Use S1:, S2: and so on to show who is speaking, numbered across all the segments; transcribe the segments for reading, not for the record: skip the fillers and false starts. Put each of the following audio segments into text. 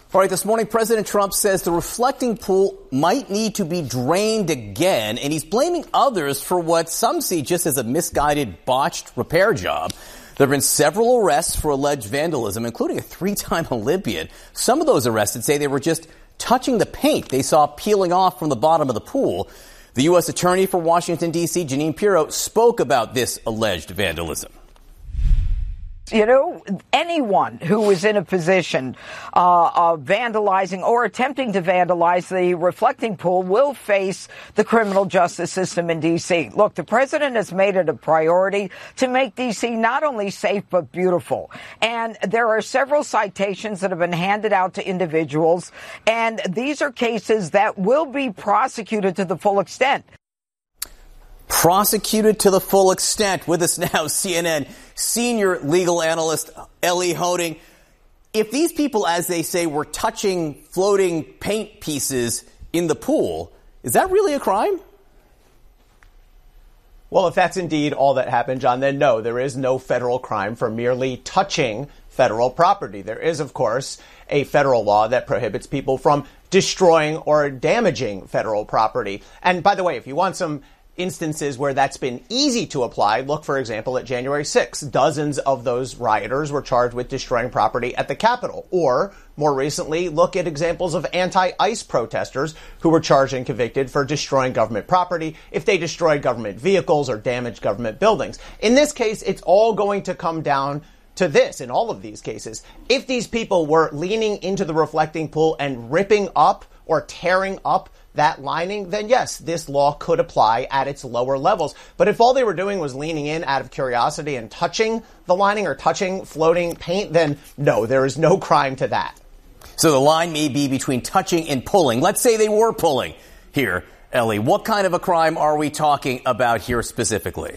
S1: All right, this morning, President Trump says the reflecting pool might need to be drained again, and he's blaming others for what some see just as a misguided, botched repair job. There have been several arrests for alleged vandalism, including a 3-time Olympian. Some of those arrested say they were just touching the paint they saw peeling off from the bottom of the pool. The U.S. Attorney for Washington, D.C., Jeanine Pirro, spoke about this alleged vandalism.
S2: You know, anyone who was in a position of vandalizing or attempting to vandalize the reflecting pool will face the criminal justice system in D.C. Look, the president has made it a priority to make D.C. not only safe but beautiful. And there are several citations that have been handed out to individuals, and these are cases that will be prosecuted to the full extent.
S1: Prosecuted to the full extent. With us now, CNN senior legal analyst Elie Honig. If these people, as they say, were touching floating paint pieces in the pool, is that really a crime?
S3: Well, if that's indeed all that happened, John, then no, there is no federal crime for merely touching federal property. There is, of course, a federal law that prohibits people from destroying or damaging federal property. And by the way, if you want some instances where that's been easy to apply, look, for example, at January 6th. Dozens of those rioters were charged with destroying property at the Capitol. Or, more recently, look at examples of anti-ICE protesters who were charged and convicted for destroying government property if they destroyed government vehicles or damaged government buildings. In this case, it's all going to come down to this in all of these cases. If these people were leaning into the reflecting pool and ripping up or tearing up that lining, then yes, this law could apply at its lower levels. But if all they were doing was leaning in out of curiosity and touching the lining or touching floating paint, then no, there is no crime to that.
S1: So the line may be between touching and pulling. Let's say they were pulling here, Elie. What kind of a crime are we talking about here specifically?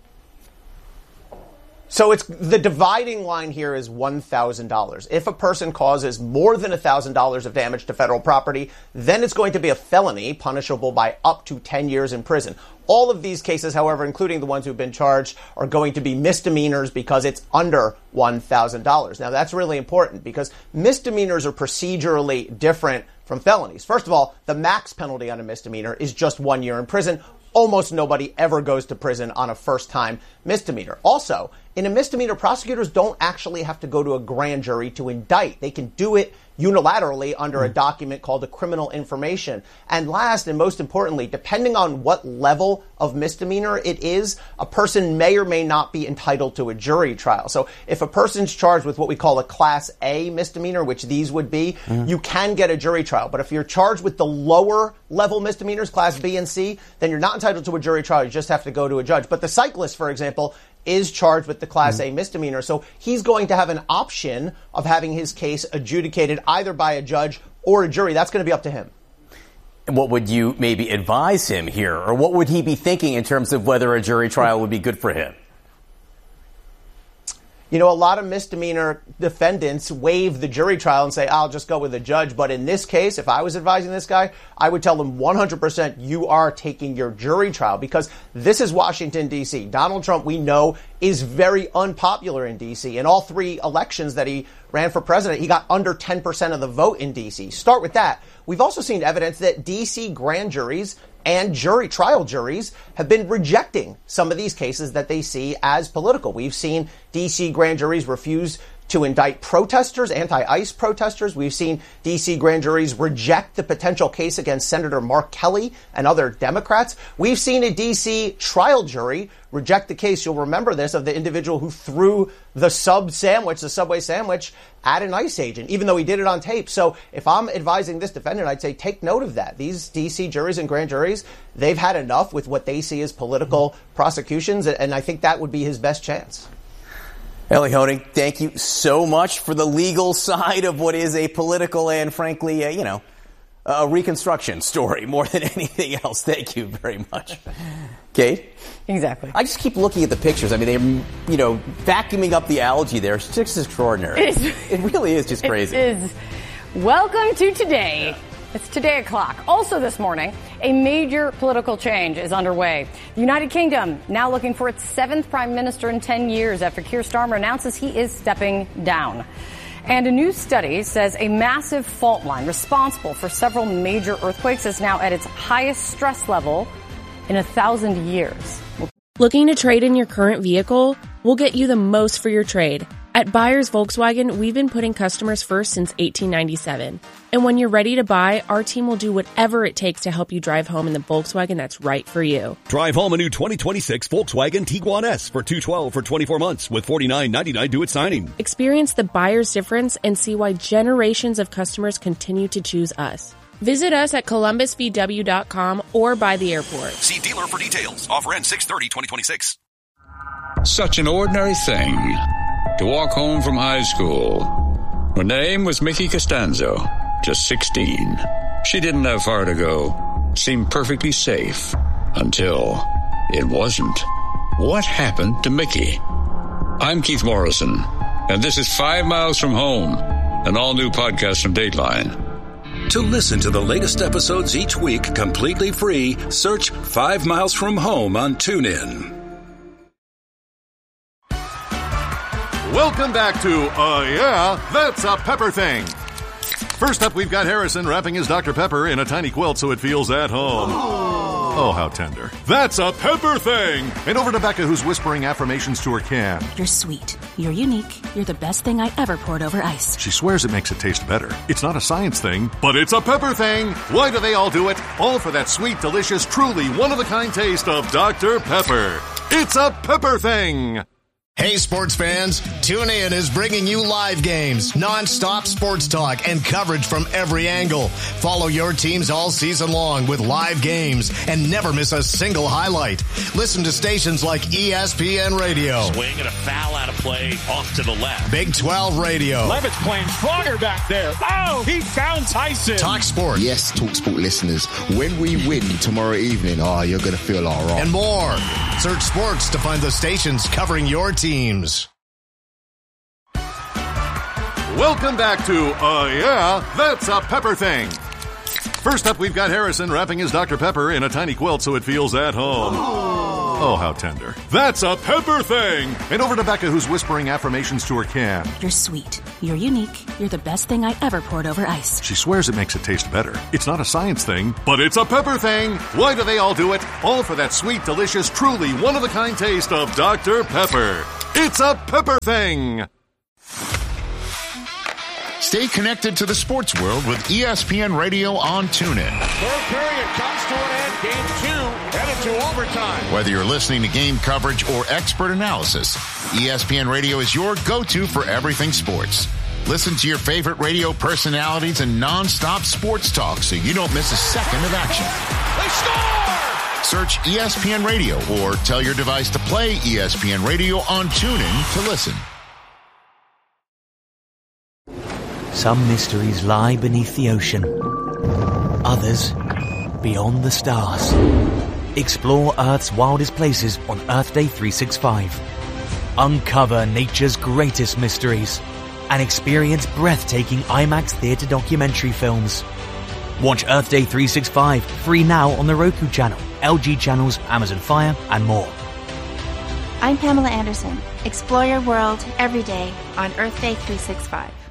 S3: So it's the dividing line here is $1,000. If a person causes more than $1,000 of damage to federal property, then it's going to be a felony punishable by up to 10 years in prison. All of these cases, however, including the ones who've been charged, are going to be misdemeanors because it's under $1,000. Now, that's really important because misdemeanors are procedurally different from felonies. First of all, the max penalty on a misdemeanor is just 1 year in prison. Almost nobody ever goes to prison on a first-time misdemeanor. Also, in a misdemeanor, prosecutors don't actually have to go to a grand jury to indict. They can do it unilaterally under a document called a criminal information. And last and most importantly, depending on what level of misdemeanor it is, a person may or may not be entitled to a jury trial. So if a person's charged with what we call a Class A misdemeanor, which these would be, you can get a jury trial. But if you're charged with the lower level misdemeanors, Class B and C, then you're not entitled to a jury trial. You just have to go to a judge. But the cyclist, for example, is charged with the Class A misdemeanor. So he's going to have an option of having his case adjudicated either by a judge or a jury. That's going to be up to him.
S1: And what would you maybe advise him here? Or what would he be thinking in terms of whether a jury trial would be good for him?
S3: You know, a lot of misdemeanor defendants waive the jury trial and say, I'll just go with a judge. But in this case, if I was advising this guy, I would tell him 100% you are taking your jury trial because this is Washington, D.C. Donald Trump, we know, is very unpopular in D.C. In all 3 elections that he ran for president, he got under 10% of the vote in D.C. Start with that. We've also seen evidence that D.C. grand juries and trial juries have been rejecting some of these cases that they see as political. We've seen D.C. grand juries refuse to indict protesters, anti-ICE protesters. We've seen D.C. grand juries reject the potential case against Senator Mark Kelly and other Democrats. We've seen a D.C. trial jury reject the case, you'll remember this, of the individual who threw the Subway sandwich at an ICE agent, even though he did it on tape. So if I'm advising this defendant, I'd say take note of that. These D.C. juries and grand juries, they've had enough with what they see as political prosecutions, and I think that would be his best chance.
S1: Elie Honig, thank you so much for the legal side of what is a political and, frankly, a reconstruction story more than anything else. Thank you very much. Kate?
S4: Exactly.
S1: I just keep looking at the pictures. I mean, they're, vacuuming up the algae there. It's just extraordinary. It really is just crazy.
S4: It is. Welcome to Today. Yeah. It's Today o'clock. Also this morning, a major political change is underway. The United Kingdom now looking for its 7th prime minister in 10 years after Keir Starmer announces he is stepping down. And a new study says a massive fault line responsible for several major earthquakes is now at its highest stress level in 1,000 years.
S5: Looking to trade in your current vehicle? We'll get you the most for your trade. At Buyers Volkswagen, we've been putting customers first since 1897. And when you're ready to buy, our team will do whatever it takes to help you drive home in the Volkswagen that's right for you.
S6: Drive home a new 2026 Volkswagen Tiguan S for $212 for 24 months with $49.99 due at signing.
S5: Experience the buyer's difference and see why generations of customers continue to choose us. Visit us at columbusvw.com or by the airport.
S6: See dealer for details. Offer ends 6/30/2026.
S7: Such an ordinary thing to walk home from high school. Her name was Mickey Costanzo, just 16. She didn't have far to go, seemed perfectly safe, until it wasn't. What happened to Mickey? I'm Keith Morrison, and this is 5 Miles from Home, an all-new podcast from Dateline.
S6: To listen to the latest episodes each week completely free, search 5 Miles from Home on TuneIn.
S8: Welcome back to Yeah, That's a Pepper Thing. First up, we've got Harrison wrapping his Dr. Pepper in a tiny quilt so it feels at home. Oh, how tender. That's a Pepper Thing! And over to Becca, who's whispering affirmations to her can.
S9: You're sweet. You're unique. You're the best thing I ever poured over ice.
S8: She swears it makes it taste better. It's not a science thing, but it's a pepper thing. Why do they all do it? All for that sweet, delicious, truly one-of-a-kind taste of Dr. Pepper. It's a Pepper Thing!
S10: Hey, sports fans, TuneIn is bringing you live games, non-stop sports talk, and coverage from every angle. Follow your teams all season long with live games and never miss a single highlight. Listen to stations like ESPN Radio.
S11: Swing and a foul out of play off to the left.
S10: Big 12 Radio.
S11: Levitt's playing stronger back there. Oh, he found Tyson.
S10: Talk Sport.
S12: Yes, Talk Sport listeners, when we win tomorrow evening, you're going to feel all right.
S10: And more. Search sports to find the stations covering your teams.
S8: Welcome back to Yeah, That's a Pepper Thing. First up, we've got Harrison wrapping his Dr. Pepper in a tiny quilt so it feels at home. Oh, how tender. That's a Pepper Thing! And over to Becca, who's whispering affirmations to her can.
S9: You're sweet. You're unique. You're the best thing I ever poured over ice.
S8: She swears it makes it taste better. It's not a science thing, but it's a Pepper Thing! Why do they all do it? All for that sweet, delicious, truly one-of-a-kind taste of Dr. Pepper. It's a Pepper Thing!
S13: Stay connected to the sports world with ESPN Radio on TuneIn.
S11: Third period comes to an end. Game 2 headed to overtime.
S13: Whether you're listening to game coverage or expert analysis, ESPN Radio is your go-to for everything sports. Listen to your favorite radio personalities and non-stop sports talk so you don't miss a second of action.
S11: They score!
S13: Search ESPN Radio or tell your device to play ESPN Radio on TuneIn to listen.
S14: Some mysteries lie beneath the ocean. Others beyond the stars. Explore Earth's wildest places on Earth Day 365. Uncover nature's greatest mysteries and experience breathtaking IMAX theater documentary films. Watch Earth Day 365 free now on the Roku channel, LG channels, Amazon Fire, and more.
S15: I'm Pamela Anderson. Explore your world every day on Earth Day 365.